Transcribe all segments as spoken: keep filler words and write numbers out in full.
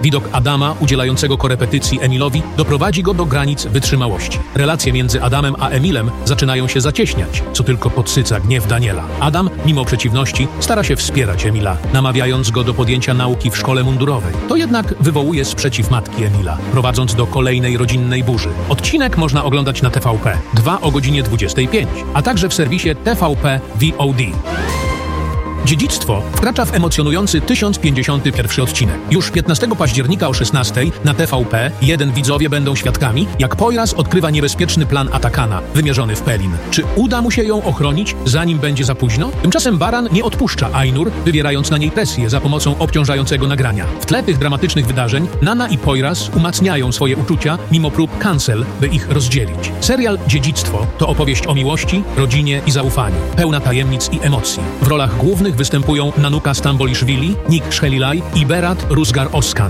Widok Adama, udzielającego korepetycji Emilowi, doprowadzi go do granic wytrzymałości. Relacje między Adamem a Emilem zaczynają się zacieśniać, co tylko podsyca gniew Daniela. Adam, mimo przeciwności, stara się wspierać Emila, namawiając go do podjęcia nauki w szkole mundurowej. To jednak wywołuje sprzeciw matki Emila, prowadząc do kolejnej rodzinnej burzy. Odcinek można oglądać na T V P dwa o godzinie dwudziestej piątej, a także w serwisie T V P V O D. Dziedzictwo wkracza w emocjonujący tysiąc pięćdziesiąty pierwszy odcinek. Już piętnastego października o szesnastej na T V P jeden widzowie będą świadkami, jak Poyraz odkrywa niebezpieczny plan Atakana, wymierzony w Pelin. Czy uda mu się ją ochronić, zanim będzie za późno? Tymczasem Baran nie odpuszcza Ainur, wywierając na niej presję za pomocą obciążającego nagrania. W tle tych dramatycznych wydarzeń Nana i Poyraz umacniają swoje uczucia, mimo prób cancel, by ich rozdzielić. Serial Dziedzictwo to opowieść o miłości, rodzinie i zaufaniu, pełna tajemnic i emocji. W rolach głównych występują Nanuka Stamboliszwili, Nick Shelilaj i Berat Rusgar-Oskan.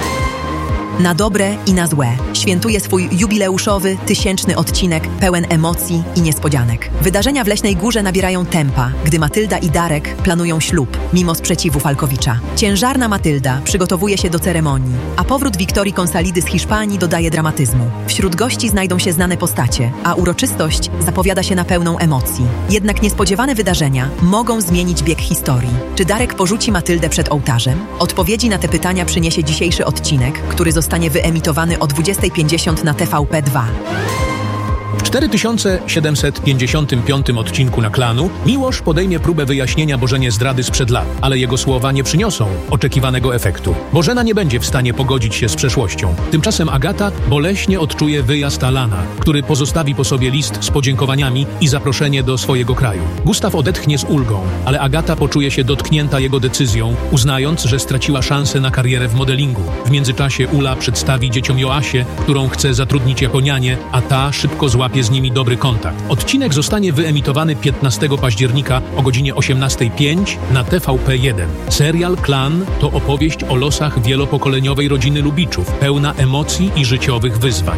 Na dobre i na złe świętuje swój jubileuszowy, tysięczny odcinek pełen emocji i niespodzianek. Wydarzenia w Leśnej Górze nabierają tempa, gdy Matylda i Darek planują ślub, mimo sprzeciwu Falkowicza. Ciężarna Matylda przygotowuje się do ceremonii, a powrót Wiktorii Konsalidy z Hiszpanii dodaje dramatyzmu. Wśród gości znajdą się znane postacie, a uroczystość zapowiada się na pełną emocji. Jednak niespodziewane wydarzenia mogą zmienić bieg historii. Czy Darek porzuci Matyldę przed ołtarzem? Odpowiedzi na te pytania przyniesie dzisiejszy odcinek, który zostanie wyemitowany o dwudziestej pięćdziesiąt na T V P dwa. W cztery tysiące siedemset pięćdziesiątym piątym odcinku na Klanu Miłosz podejmie próbę wyjaśnienia Bożenie zdrady sprzed lat, ale jego słowa nie przyniosą oczekiwanego efektu. Bożena nie będzie w stanie pogodzić się z przeszłością. Tymczasem Agata boleśnie odczuje wyjazd Alana, który pozostawi po sobie list z podziękowaniami i zaproszenie do swojego kraju. Gustaw odetchnie z ulgą, ale Agata poczuje się dotknięta jego decyzją, uznając, że straciła szansę na karierę w modelingu. W międzyczasie Ula przedstawi dzieciom Joasię, którą chce zatrudnić jako nianię, a ta szybko złapie z nimi dobry kontakt. Odcinek zostanie wyemitowany piętnastego października o godzinie osiemnastej pięć na T V P jeden. Serial Klan to opowieść o losach wielopokoleniowej rodziny Lubiczów, pełna emocji i życiowych wyzwań.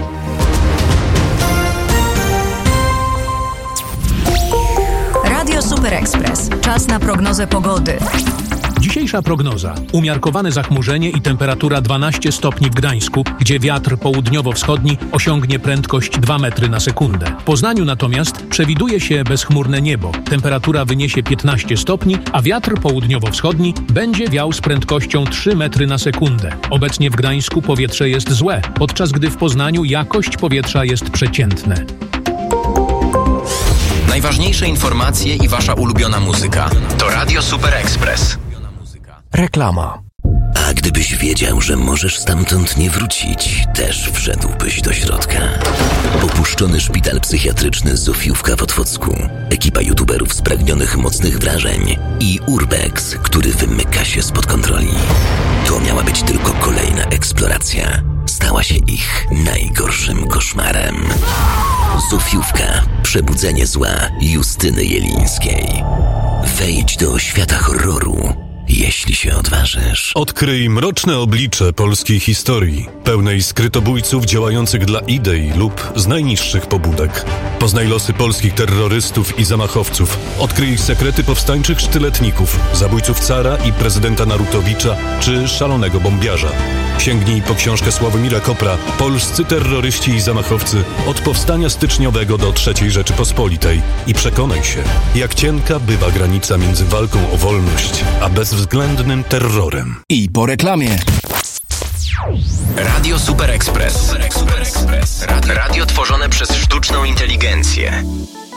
Radio Super Express. Czas na prognozę pogody. Dzisiejsza prognoza. Umiarkowane zachmurzenie i temperatura dwanaście stopni w Gdańsku, gdzie wiatr południowo-wschodni osiągnie prędkość dwa metry na sekundę. W Poznaniu natomiast przewiduje się bezchmurne niebo. Temperatura wyniesie piętnaście stopni, a wiatr południowo-wschodni będzie wiał z prędkością trzy metry na sekundę. Obecnie w Gdańsku powietrze jest złe, podczas gdy w Poznaniu jakość powietrza jest przeciętne. Najważniejsze informacje i wasza ulubiona muzyka. To Radio Super Express. Reklama. A gdybyś wiedział, że możesz stamtąd nie wrócić, też wszedłbyś do środka. Opuszczony szpital psychiatryczny Zofiówka w Otwocku, ekipa youtuberów spragnionych mocnych wrażeń i Urbex, który wymyka się spod kontroli. To miała być tylko kolejna eksploracja. Stała się ich najgorszym koszmarem. Zofiówka. Przebudzenie zła Justyny Jelińskiej. Wejdź do świata horroru, jeśli się odważysz. Odkryj mroczne oblicze polskiej historii, pełnej skrytobójców działających dla idei lub z najniższych pobudek. Poznaj losy polskich terrorystów i zamachowców. Odkryj ich sekrety powstańczych sztyletników, zabójców cara i prezydenta Narutowicza czy szalonego bombiarza. Sięgnij po książkę Sławomira Kopra Polscy terroryści i zamachowcy od powstania styczniowego do trzeciej Rzeczypospolitej i przekonaj się, jak cienka bywa granica między walką o wolność a bezwzględnym terrorem. I po reklamie. Radio Super Express. Radio, radio tworzone przez sztuczną inteligencję.